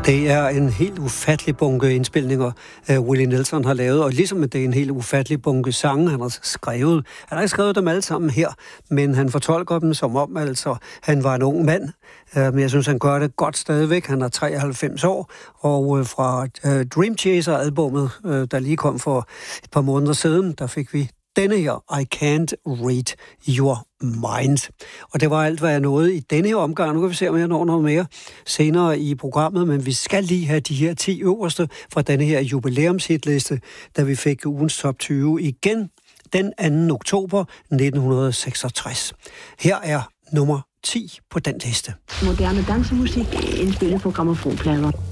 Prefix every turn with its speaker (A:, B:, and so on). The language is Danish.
A: Det er en helt ufattelig bunke indspilninger, Willie Nelson har lavet, og ligesom det er en helt ufattelig bunke sange, han har skrevet. Han har ikke skrevet dem alle sammen her, men han fortolker dem som om, altså, han var en ung mand. Men jeg synes, han gør det godt stadigvæk. Han er 93 år, og fra Dream Chaser-albummet, der lige kom for et par måneder siden, der fik vi denne her, I Can't Read Your Mind. Og det var alt, hvad jeg nåede i denne her omgang. Nu kan vi se, om jeg når noget mere senere i programmet, men vi skal lige have de her 10 øverste fra denne her jubilæumshitliste, da vi fik ugens top 20 igen den 2. oktober 1966. Her er nummer 10 på den liste.
B: Moderne dansemusik indspillet på grammofonplader.